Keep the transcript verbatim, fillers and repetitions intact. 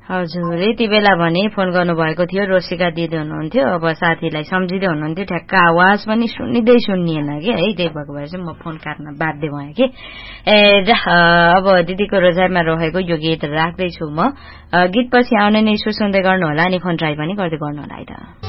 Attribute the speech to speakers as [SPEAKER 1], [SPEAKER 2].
[SPEAKER 1] हजुर यति बेला भने फोन गर्नुभएको थियो रोसिका दिदी हुनुहुन्थ्यो अब साथीलाई सम्झिँदै हुनुहुन्थ्यो ठ्याक्क आवाज पनि सुनिँदै सुनिएन कि है त्यही भएको भएर चाहिँ म फोन काट्न बाध्य भएँ कि ए अब दिदीको रोजाइमा रहेको यो गीत राख्दैछु म गीत पछि आउने नै सुन्दै गर्नु होला अनि फोन ट्राई पनि गर्दै गर्नु होला है त।